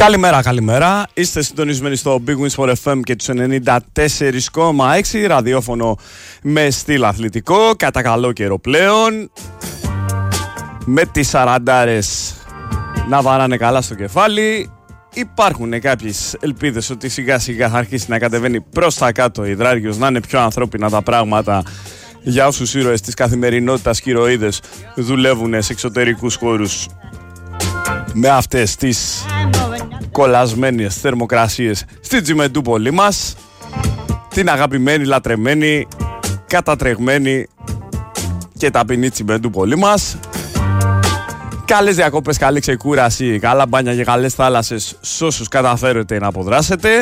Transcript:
Καλημέρα. Είστε συντονισμένοι στο Big Wins for FM και τους 94,6 ραδιόφωνο με στυλ αθλητικό. Κατά καλό καιρό πλέον. Με τις 40 να βαράνε καλά στο κεφάλι. Υπάρχουν κάποιες ελπίδες ότι σιγά σιγά θα αρχίσει να κατεβαίνει προς τα κάτω υδράργιος, να είναι πιο ανθρώπινα τα πράγματα για όσους ήρωες της καθημερινότητας και ηρωίδες δουλεύουν σε εξωτερικούς χώρους με αυτές τις κολλασμένες θερμοκρασίες στη Τζιμεντούπολη μας, την αγαπημένη, λατρεμένη, κατατρεγμένη και ταπεινή Τζιμεντούπολη μας. Καλές διακόπες, καλή ξεκούραση, καλά μπάνια και καλές θάλασσες σ' όσους καταφέρετε να αποδράσετε.